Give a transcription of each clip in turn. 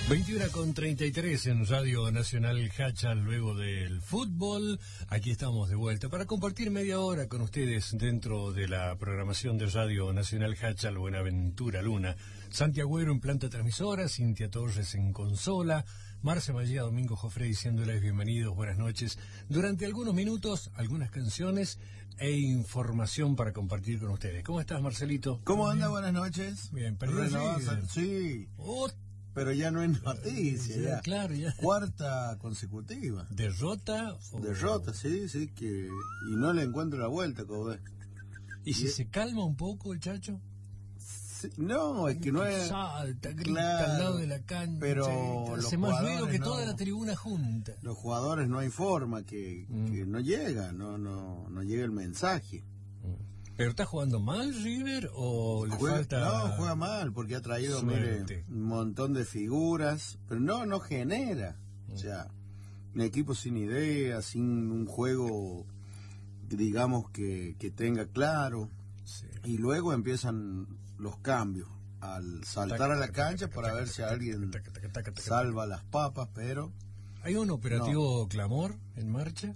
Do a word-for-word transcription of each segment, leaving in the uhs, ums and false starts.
veintiuna con treinta y tres en Radio Nacional Hachal, luego del fútbol. Aquí estamos de vuelta para compartir media hora con ustedes dentro de la programación de Radio Nacional Hachal, Buenaventura Luna. Santi Agüero en planta transmisora, Cintia Torres en consola, Marce Mallea, Domingo Jofre diciéndoles bienvenidos, buenas noches. Durante algunos minutos, algunas canciones e información para compartir con ustedes. ¿Cómo estás, Marcelito? ¿Cómo anda? Buenas noches. Bien, perdió el Sí. Oh. Pero ya no es noticia, ya, ya. Claro, ya. Cuarta consecutiva. ¿Derrota? O... Derrota, sí, sí, que... Y no le encuentro la vuelta, como ves. ¿Y, ¿Y si es... se calma un poco el Chacho? Sí, no, es que no es... Salta, grita claro, al lado de la cancha. Pero hace más ruido que no, toda la tribuna junta. Los jugadores no hay forma, que, mm. que no llega, no, no, no llega el mensaje. Mm. ¿Pero está jugando mal River o le juega, falta...? No, juega mal porque ha traído mire, un montón de figuras, pero no, no genera. Mm. O sea, un equipo sin idea, sin un juego, digamos, que, que tenga claro. Sí. Y luego empiezan los cambios al saltar taca, a la cancha taca, para taca, ver taca, si alguien taca, taca, taca, taca, salva las papas, pero... ¿Hay un operativo no. Clamor en marcha?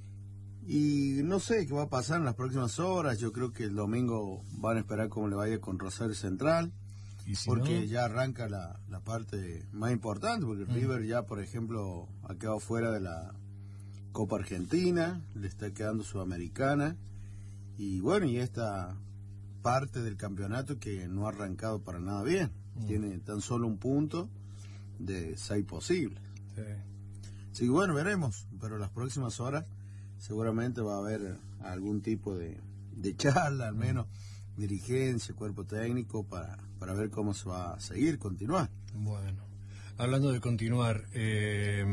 Y no sé qué va a pasar en las próximas horas. Yo creo que el domingo van a esperar cómo le vaya con Rosario Central, ¿Y si porque no? ya arranca la, la parte más importante, porque mm. River ya, por ejemplo, ha quedado fuera de la Copa Argentina, le está quedando Sudamericana, y bueno, y esta parte del campeonato que no ha arrancado para nada bien, mm. tiene tan solo un punto de seis posibles. Sí. Así que bueno, veremos, pero las próximas horas seguramente va a haber algún tipo de, de charla, al menos dirigencia, cuerpo técnico, para, para ver cómo se va a seguir, continuar. Bueno, hablando de continuar, eh,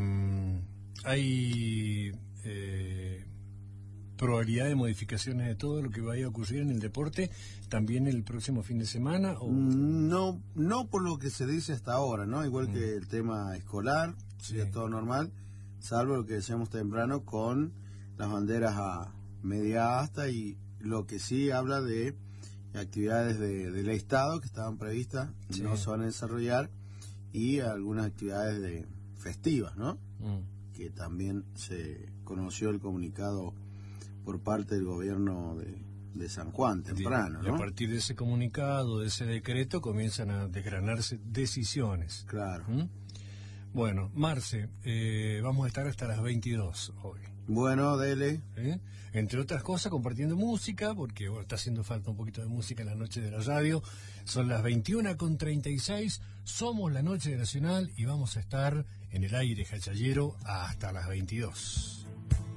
¿hay eh, probabilidad de modificaciones de todo lo que vaya a ocurrir en el deporte también el próximo fin de semana? ¿O? No, no por lo que se dice hasta ahora, ¿no? Igual mm. que el tema escolar, sería sí. todo normal, salvo lo que decíamos temprano con las banderas a media asta, y lo que sí habla de actividades de, del Estado que estaban previstas, sí. no se van a desarrollar, y algunas actividades de festivas, ¿no? Mm. Que también se conoció el comunicado por parte del gobierno de, de San Juan temprano, ¿no? Y a partir de ese comunicado, de ese decreto, comienzan a desgranarse decisiones. Claro. ¿Mm? Bueno, Marce, eh, vamos a estar hasta las veintidós hoy. Bueno, dele. ¿Eh? Entre otras cosas, compartiendo música, porque bueno, está haciendo falta un poquito de música en la noche de la radio. Son las veintiuna con treinta y seis, somos la Noche de Nacional y vamos a estar en el aire hachallero hasta las veintidós.